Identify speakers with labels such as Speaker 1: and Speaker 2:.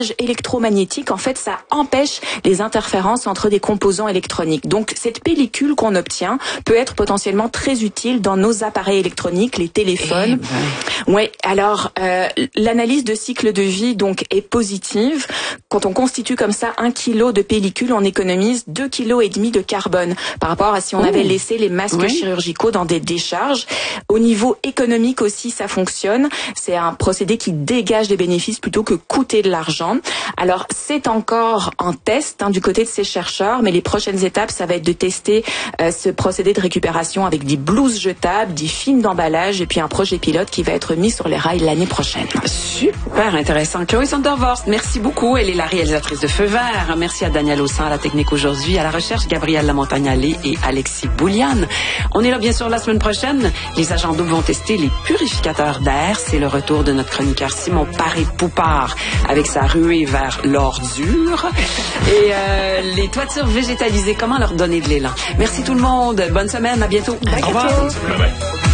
Speaker 1: électromagnétique, en fait, ça empêche les interférences entre des composants électroniques. Donc, cette pellicule qu'on obtient peut être potentiellement très utile dans nos appareils électroniques, les téléphones. Ouais. Alors, l'analyse de cycle de vie donc est positive. Quand on constitue comme ça 1 kilo de pellicule, on économise 2,5 kg de carbone par rapport à si on avait laissé les masques chirurgicaux dans des décharges. Au niveau économique aussi, ça fonctionne. C'est un procédé qui dégage des bénéfices plutôt que coûter de l'argent. Alors, c'est encore en test du côté de ces chercheurs, mais les prochaines étapes, ça va être de tester ce procédé de récupération avec des blouses jetables, des films d'emballage et puis un projet pilote qui va être mis sur les rails l'année prochaine.
Speaker 2: Super intéressant. Chloé Sondervorst, merci beaucoup. Elle est la réalisatrice de Feu Vert. Merci à Daniel Aussan à la technique aujourd'hui, à la recherche, Gabrielle Lamontagne-Allé et Alexis Bouliane. On est là bien sûr la semaine prochaine. Les agents doubles vont tester les purificateurs d'air. C'est le retour de notre chroniqueur Simon Paré-Poupard avec sa ruée vers l'ordure et les toitures végétalisées. Comment leur donner de l'élan? Merci tout le monde. Bonne semaine. À bientôt.
Speaker 3: Au revoir.